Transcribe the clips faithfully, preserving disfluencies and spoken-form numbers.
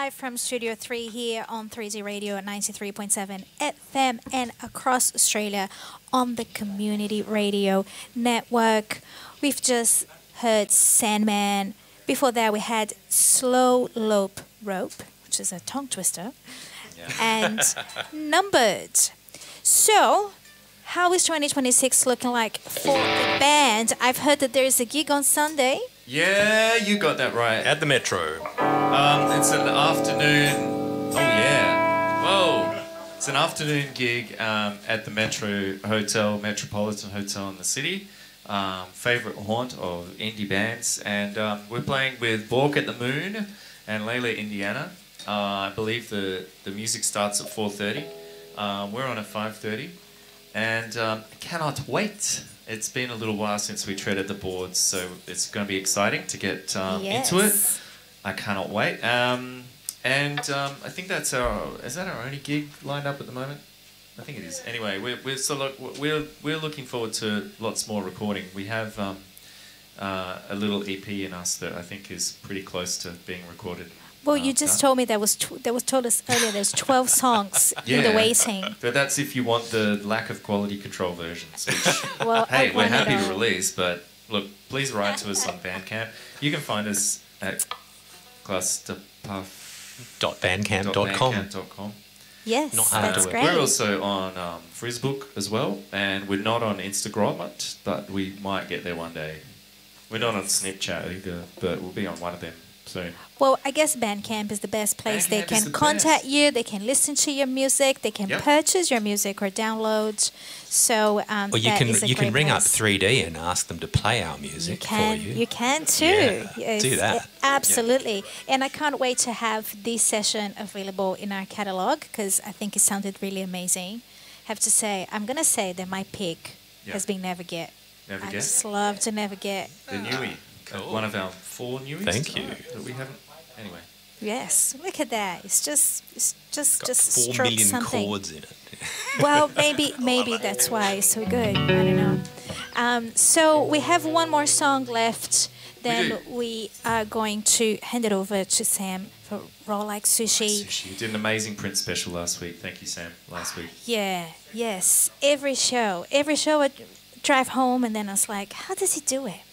live from Studio three here on three Z Radio at ninety-three point seven F M and across Australia on the Community Radio Network. We've just heard Sandman. Before that, we had Slow Lope Rope, which is a tongue twister, yeah. and Numbered. So, how is twenty twenty-six looking like for the band? I've heard that there is a gig on Sunday. Yeah, you got that right. At the Metro. Um, it's an afternoon... Oh, yeah. Whoa. It's an afternoon gig um, at the Metro Hotel, Metropolitan Hotel in the city. Um, favourite haunt of indie bands. And um, we're playing with Bork at the Moon and Layla, Indiana. Uh, I believe the, the music starts at four thirty. Um, we're on at five thirty. And um, I cannot wait. It's been a little while since we treaded the boards, so it's going to be exciting to get um, yes. into it. I cannot wait. Um, and um, I think that's our... Is that our only gig lined up at the moment? I think it is. Anyway, we're we're so look, we're we're looking forward to lots more recording. We have um, uh, a little E P in us that I think is pretty close to being recorded. Well, you just told me there was tw there was told us earlier there's twelve songs yeah, in the waiting. But that's if you want the lack of quality control versions. Which, well, hey, we're happy to release, but look, please write to us on Bandcamp. You can find us at clusterpuff dot bandcamp dot com. Yes, not that's uh, great. We're also on um, Facebook as well, and we're not on Instagram, but we might get there one day. We're not on Snapchat either, but we'll be on one of them soon. Well, I guess Bandcamp is the best place. Bandcamp they can the contact best. you, they can listen to your music, they can yep. purchase your music or download. So um, well, you that can is a you can great ring place. up three D and ask them to play our music you can, for you. You can too. Yeah, yes, do that. Absolutely. Yeah. And I can't wait to have this session available in our catalogue because I think it sounded really amazing. Have to say, I'm going to say that my pick yep. has been Never Get. Never I Get? just love to Never Get. The Newie. Cool. One of our four Newies. Thank you. That we haven't... Anyway. Yes, look at that. It's just, it's just, Got just four stroke million something. chords in it. Well, maybe, maybe that's why it's so good. I don't know. Um, so we have one more song left. Then we, we are going to hand it over to Sam for Raw Like Sushi. Sushi. You did an amazing print special last week. Thank you, Sam. Last week. Yeah. Yes. Every show, every show, I drive home, and then I was like, how does he do it?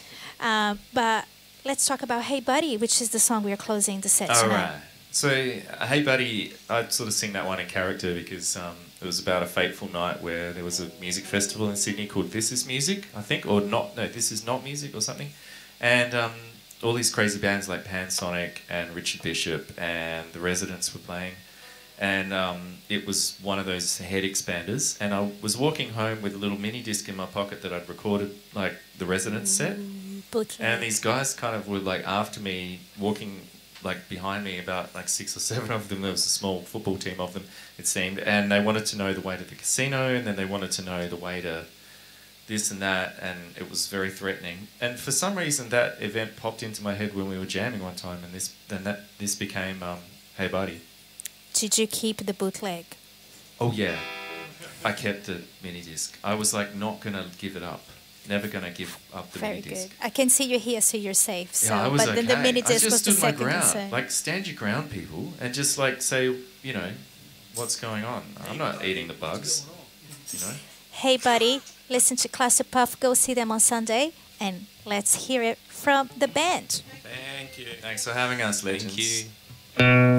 Uh, but let's talk about Hey Buddy, which is the song we are closing the set All tonight. right. So, uh, Hey Buddy, I'd sort of sing that one in character because um, it was about a fateful night where there was a music festival in Sydney called This Is Music, I think, or not, no, This Is Not Music or something. And um, all these crazy bands like Pansonic and Richard Bishop and The Residents were playing. And um, it was one of those head expanders. And I was walking home with a little mini disc in my pocket that I'd recorded, like, The Residents set. Bootleg. And these guys kind of were like after me, walking like behind me, about like six or seven of them. There was a small football team of them, it seemed, and they wanted to know the way to the casino, and then they wanted to know the way to this and that, and it was very threatening. And for some reason, that event popped into my head when we were jamming one time, and this then that this became um, Hey Buddy. Did you keep the bootleg? Oh yeah, I kept the mini disc. I was like not gonna give it up. Never gonna give up the Very mini disc. good. I can see you here, so you're safe. So, Yeah, I was but okay. then the mini I disc just was the stood my second ground. concern. Like, stand your ground, people, and just like say, you know, what's going on. I'm not eating the bugs, you know. Hey, buddy, listen to Clusterpuff. Go see them on Sunday, and let's hear it from the band. Thank you. Thanks for having us, legends. Thank you.